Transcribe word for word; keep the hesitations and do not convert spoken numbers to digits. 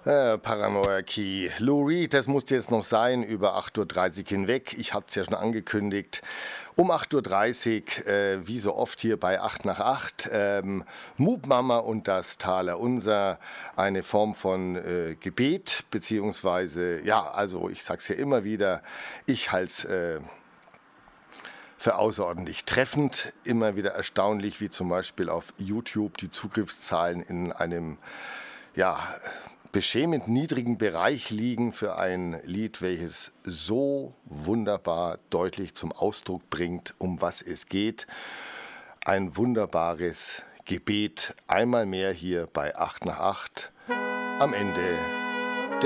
Äh, Paranoia Key. Lou Reed, das musste jetzt noch sein, über acht Uhr dreißig hinweg. Ich hatte es ja schon angekündigt. Um acht Uhr dreißig, äh, wie so oft hier bei acht nach acht, ähm, Mubmama und das Talerunser, eine Form von äh, Gebet, beziehungsweise, ja, also ich sag's ja immer wieder, ich halte es äh, für außerordentlich treffend, immer wieder erstaunlich, wie zum Beispiel auf YouTube die Zugriffszahlen in einem, ja, beschämend niedrigen Bereich liegen für ein Lied, welches so wunderbar deutlich zum Ausdruck bringt, um was es geht. Ein wunderbares Gebet, einmal mehr hier bei acht nach acht. Am Ende